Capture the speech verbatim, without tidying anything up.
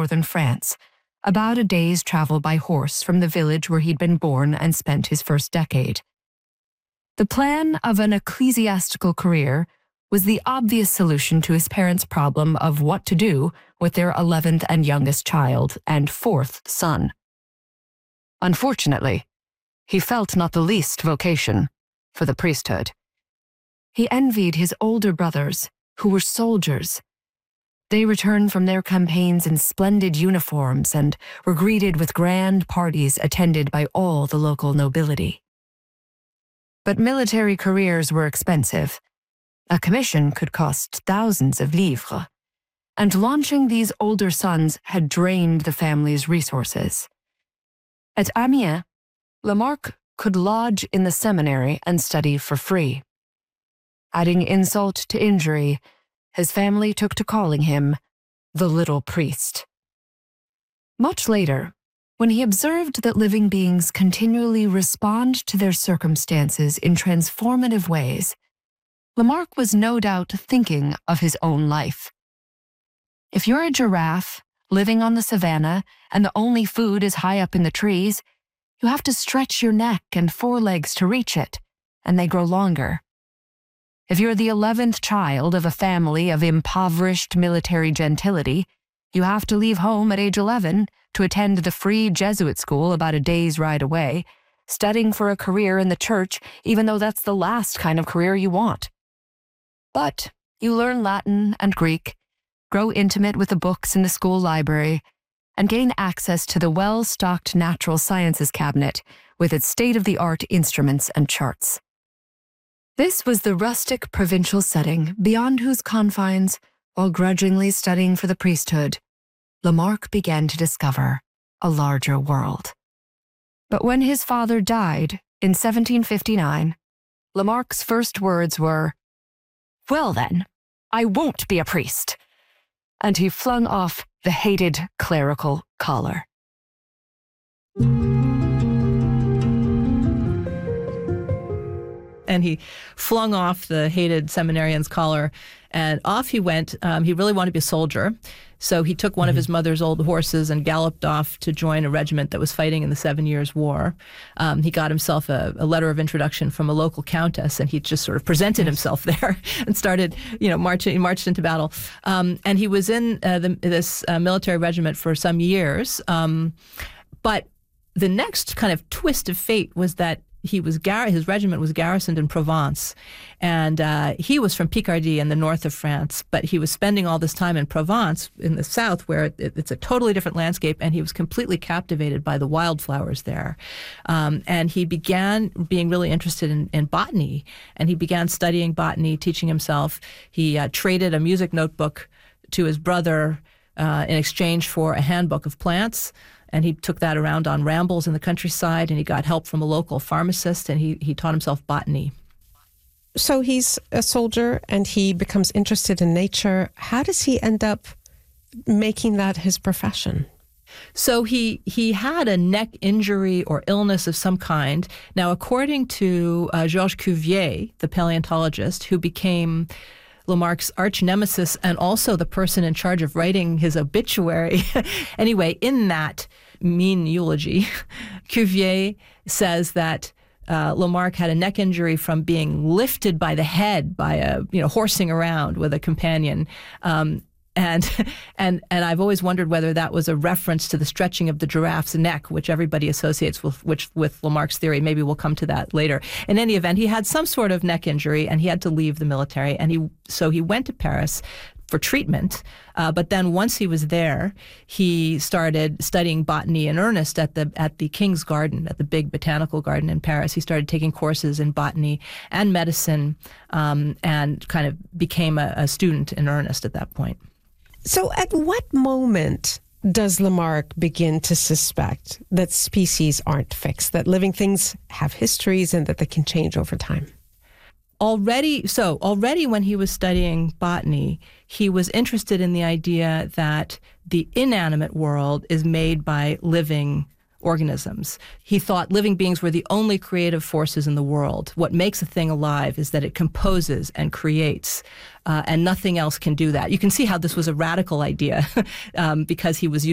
northern France, about a day's travel by horse from the village where he'd been born and spent his first decade. The plan of an ecclesiastical career was the obvious solution to his parents' problem of what to do with their eleventh and youngest child and fourth son. Unfortunately, he felt not the least vocation for the priesthood. He envied his older brothers, who were soldiers. They returned from their campaigns in splendid uniforms and were greeted with grand parties attended by all the local nobility. But military careers were expensive. A commission could cost thousands of livres, and launching these older sons had drained the family's resources. At Amiens, Lamarck could lodge in the seminary and study for free. Adding insult to injury, his family took to calling him the little priest. Much later, when he observed that living beings continually respond to their circumstances in transformative ways, Lamarck was no doubt thinking of his own life. If you're a giraffe living on the savannah and the only food is high up in the trees, you have to stretch your neck and forelegs to reach it, and they grow longer. If you're the eleventh child of a family of impoverished military gentility, you have to leave home at age eleven to attend the free Jesuit school about a day's ride away, studying for a career in the church even though that's the last kind of career you want. But you learn Latin and Greek, grow intimate with the books in the school library, and gain access to the well-stocked natural sciences cabinet with its state-of-the-art instruments and charts. This was the rustic provincial setting beyond whose confines, while grudgingly studying for the priesthood, Lamarck began to discover a larger world. But when his father died in seventeen fifty-nine, Lamarck's first words were, "Well then, I won't be a priest," and he flung off the hated clerical collar. And he flung off the hated seminarian's collar, and off he went. Um, he really wanted to be a soldier, so he took one mm-hmm. of his mother's old horses and galloped off to join a regiment that was fighting in the Seven Years' War. Um, he got himself a, a letter of introduction from a local countess, and he just sort of presented yes. himself there and started, you know, marching. He marched into battle, um, and he was in uh, the, this uh, military regiment for some years. Um, but the next kind of twist of fate was that he was gar- his regiment was garrisoned in Provence, and uh, he was from Picardy in the north of France, but he was spending all this time in Provence in the south, where it, it's a totally different landscape, and he was completely captivated by the wildflowers there. Um, and he began being really interested in, in botany, and he began studying botany, teaching himself. He uh, traded a music notebook to his brother uh, in exchange for a handbook of plants. And he took that around on rambles in the countryside, and he got help from a local pharmacist, and he, he taught himself botany. So he's a soldier, and he becomes interested in nature. How does he end up making that his profession? So he he had a neck injury or illness of some kind. Now, according to uh, Georges Cuvier, the paleontologist, who became Lamarck's arch nemesis and also the person in charge of writing his obituary. Anyway, in that mean eulogy, Cuvier says that uh, Lamarck had a neck injury from being lifted by the head by a, you know, horsing around with a companion. Um, And and and I've always wondered whether that was a reference to the stretching of the giraffe's neck, which everybody associates with which with Lamarck's theory. Maybe we'll come to that later. In any event, he had some sort of neck injury, and he had to leave the military. And he so he went to Paris for treatment. Uh, but then once he was there, he started studying botany in earnest at the at the King's Garden, at the big botanical garden in Paris. He started taking courses in botany and medicine, um, and kind of became a, a student in earnest at that point. So at what moment does Lamarck begin to suspect that species aren't fixed, that living things have histories and that they can change over time? Already, so already when he was studying botany, he was interested in the idea that the inanimate world is made by living organisms. He thought living beings were the only creative forces in the world. What makes a thing alive is that it composes and creates, uh, and nothing else can do that. You can see how this was a radical idea um, because he was used